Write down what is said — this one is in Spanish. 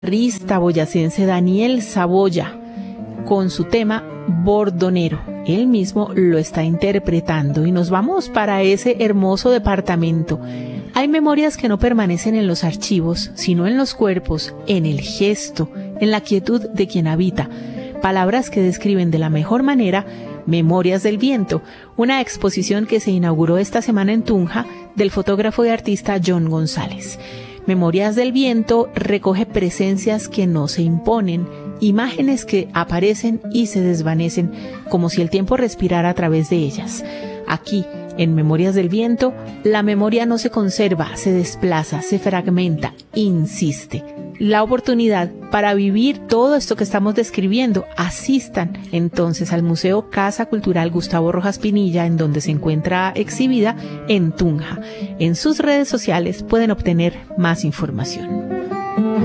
guitarrista boyacense Daniel Saboya con su tema Bordonero. Él mismo lo está interpretando y nos vamos para ese hermoso departamento. Hay memorias que no permanecen en los archivos, sino en los cuerpos, en el gesto, en la quietud de quien habita. Palabras que describen de la mejor manera Memorias del Viento, una exposición que se inauguró esta semana en Tunja del fotógrafo y artista John González. Memorias del Viento recoge presencias que no se imponen, imágenes que aparecen y se desvanecen, como si el tiempo respirara a través de ellas. Aquí, en Memorias del Viento, la memoria no se conserva, se desplaza, se fragmenta, insiste. La oportunidad para vivir todo esto que estamos describiendo, asistan entonces al Museo Casa Cultural Gustavo Rojas Pinilla, en donde se encuentra exhibida en Tunja. En sus redes sociales pueden obtener más información.